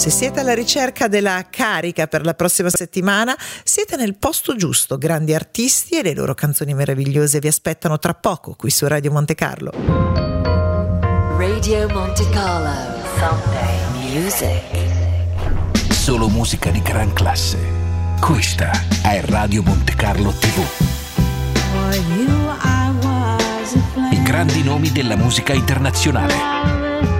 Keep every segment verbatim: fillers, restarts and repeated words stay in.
Se siete alla ricerca della carica per la prossima settimana, siete nel posto giusto. Grandi artisti e le loro canzoni meravigliose vi aspettano tra poco qui su Radio Monte Carlo. Radio Monte Carlo Sunday Music. Solo musica di gran classe. Questa è Radio Monte Carlo tivù. I grandi nomi della musica internazionale.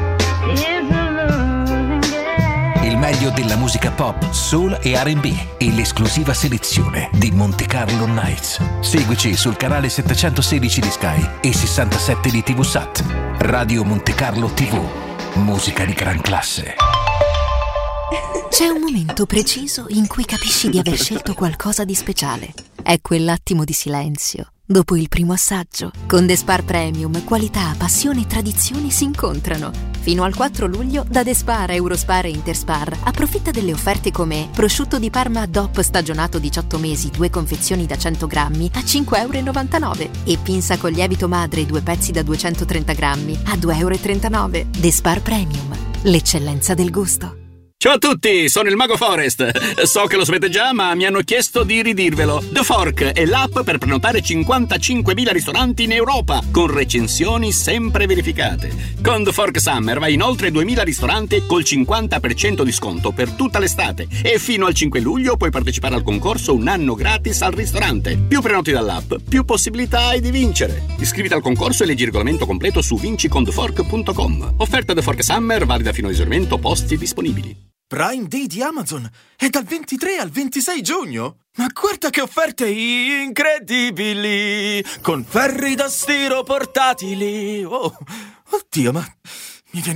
Il meglio della musica pop, soul e R and B e l'esclusiva selezione di Monte Carlo Nights. Seguici sul canale settecentosedici di Sky e sessantasette di tivù Sat. Radio Monte Carlo tivù. Musica di gran classe. C'è un momento preciso in cui capisci di aver scelto qualcosa di speciale. È quell'attimo di silenzio dopo il primo assaggio. Con The Spar Premium, qualità, passione e tradizioni si incontrano. Fino al quattro luglio da The Spar, Eurospar e Interspar approfitta delle offerte come prosciutto di Parma D O P stagionato diciotto mesi, due confezioni da cento grammi a cinque virgola novantanove euro e pinza con lievito madre due pezzi da duecentotrenta grammi a due virgola trentanove euro. The Spar Premium, l'eccellenza del gusto. Ciao a tutti, sono il Mago Forest. So che lo sapete già, ma mi hanno chiesto di ridirvelo. The Fork è l'app per prenotare cinquantacinquemila ristoranti in Europa, con recensioni sempre verificate. Con The Fork Summer vai in oltre duemila ristoranti col cinquanta per cento di sconto per tutta l'estate. E fino al cinque luglio puoi partecipare al concorso un anno gratis al ristorante. Più prenoti dall'app, più possibilità hai di vincere. Iscriviti al concorso e leggi il regolamento completo su vinci con the fork punto com. Offerta The Fork Summer valida fino a esaurimento, posti disponibili. Prime Day di Amazon è dal ventitré al ventisei giugno. Ma guarda che offerte incredibili! Con ferri da stiro portatili. Oh, oddio, ma